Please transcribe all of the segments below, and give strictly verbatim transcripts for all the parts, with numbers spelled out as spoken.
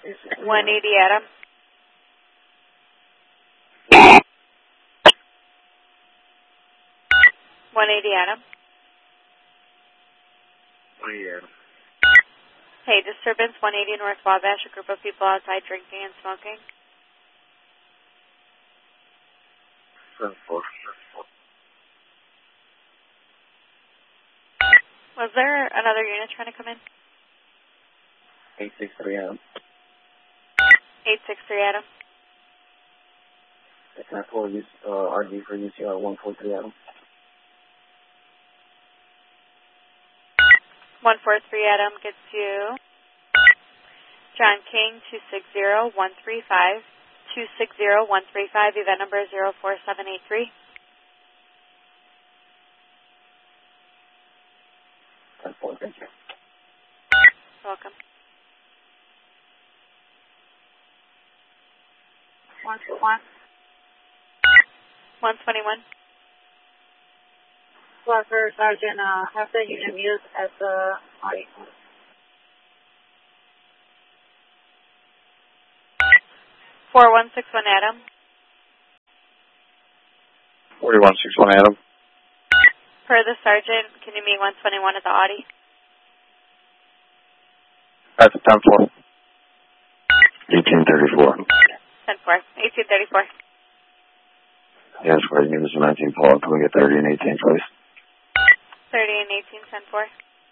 one eighty Adam. one eighty Adam. one eighty Adam. Hey, disturbance one eighty North Wabash, a group of people outside drinking and smoking. seven four. Was there another unit trying to come in? eight six three Adam. eight six three Adam. ten four uh, R G for U C R one four three Adam. one four three Adam gets you John King two six zero one three five. two six zero one three five, event number zero four seven eight three. ten four, thank you. Welcome. one twenty-one. one twenty-one. Fluffer, Sergeant, uh, have the unit used as a audience. four one six one Adam. forty-one sixty-one Adam. Per the sergeant, can you meet one twenty-one at the Audi? That's a ten four. eighteen thirty-four. ten four. eighteen thirty-four. Yes, where you need is a nineteen Paul. Can we get thirty and eighteen, please? thirty and eighteen, ten four.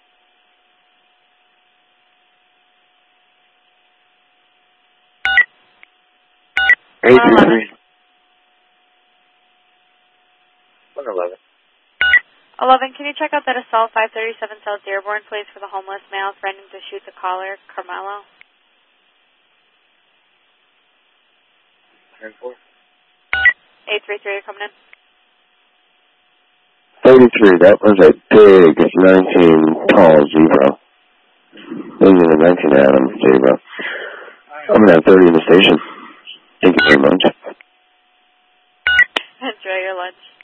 eighty-three. one eleven. eleven, can you check out that assault five thirty-seven South Dearborn, please, for the homeless male threatening to shoot the caller, Carmelo? ten four. eight three three, you're coming in. thirty-three, that was a big nineteen tall zebra. Those are the nineteen Adam zebra. I'm going to have thirty in the station. Thank you very much. Enjoy your lunch.